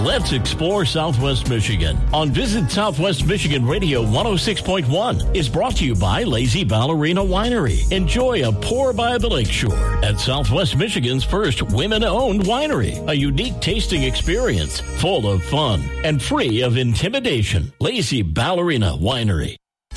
Let's explore Southwest Michigan on Visit Southwest Michigan Radio 106.1 is brought to you by Lazy Ballerina Winery. Enjoy a pour by the lakeshore at Southwest Michigan's first women-owned winery. A unique tasting experience full of fun and free of intimidation. Lazy Ballerina Winery.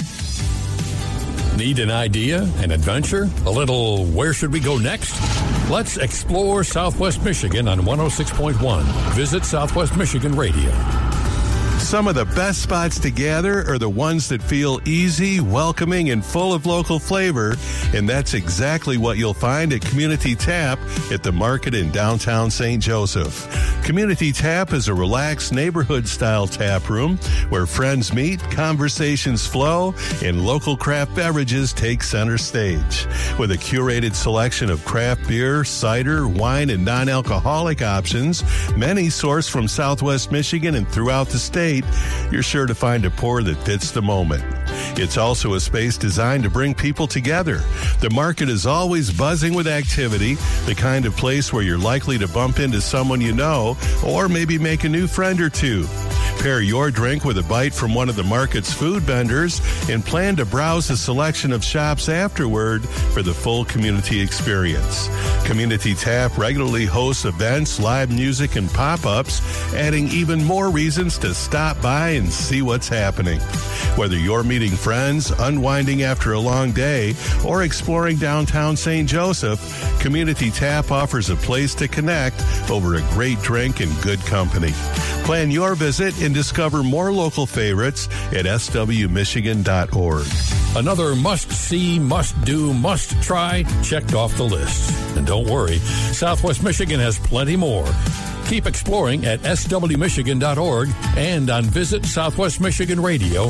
Need an idea, an adventure, a little where should we go next? Let's explore Southwest Michigan on 106.1. Visit Southwest Michigan Radio. Some of the best spots to gather are the ones that feel easy, welcoming, and full of local flavor, and that's exactly what you'll find at Community Tap at the Market in downtown St. Joseph. Community Tap is a relaxed neighborhood-style tap room where friends meet, conversations flow, and local craft beverages take center stage. With a curated selection of craft beer, cider, wine, and non-alcoholic options, many sourced from Southwest Michigan and throughout the state, you're sure to find a pour that fits the moment. It's also a space designed to bring people together. The market is always buzzing with activity, the kind of place where you're likely to bump into someone you know or maybe make a new friend or two. Pair your drink with a bite from one of the market's food vendors and plan to browse a selection of shops afterward for the full community experience. Community Tap regularly hosts events, live music, and pop-ups, adding even more reasons to stop by and see what's happening. Whether you're meeting friends, unwinding after a long day, or exploring downtown St. Joseph, Community Tap offers a place to connect over a great drink and good company. Plan your visit and discover more local favorites at swmichigan.org. Another must-see, must-do, must-try checked off the list. And don't worry, Southwest Michigan has plenty more. Keep exploring at swmichigan.org and on Visit Southwest Michigan Radio